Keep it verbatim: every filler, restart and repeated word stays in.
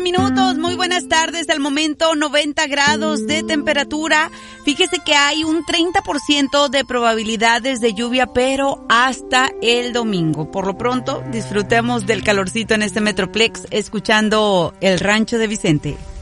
minutos. Muy buenas tardes. Al momento noventa grados de temperatura. Fíjese que hay un treinta por ciento de probabilidades de lluvia, pero hasta el domingo. Por lo pronto, disfrutemos del calorcito en este Metroplex, escuchando El Rancho de Vicente.